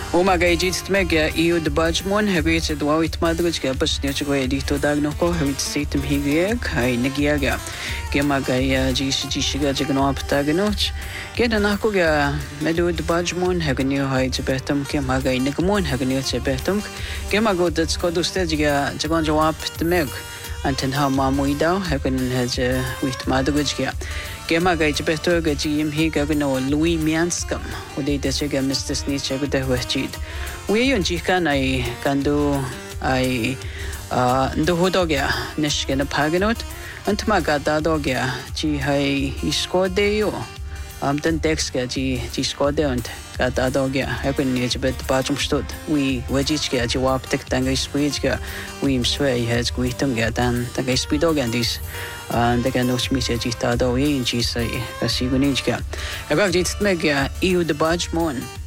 Umaga ijitmega iu de bajmon habit dwawit madrujga bas nechgo edito dagnoko habit sitem higeg hay negiaga gemaga ya jishiga jigno aptagnoch gena nakoga medu de bajmon hagni hay jebetam gemaga negmon hagni jebetam gemago datsko dostejga jagon jawab tmeg anten ha mamuida hagen has wit madrujga gemaga jebetoga jim higa no Louis Mianskam ode desega Mr. Snitch de wachid we yon jikan ai kando ai ndo hodogya neshgena paganot antmaga dadogya ji hai iskodeyo amten textga ji skode und gadadogya hagen nejbet bajumstod we wajichga jawab tek tanga speechga we imsway has guitumga dan tanga speedoga dis and again no smith ji tado in ji sai kasigunichga agag jitmega iu de bajmon